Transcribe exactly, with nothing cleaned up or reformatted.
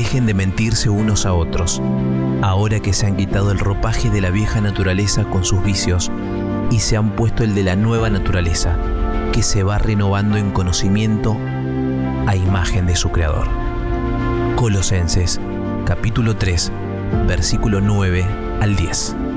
dejen de mentirse unos a otros, ahora que se han quitado el ropaje de la vieja naturaleza con sus vicios y se han puesto el de la nueva naturaleza, que se va renovando en conocimiento a imagen de su Creador. Colosenses, capítulo tres, versículo nueve al diez.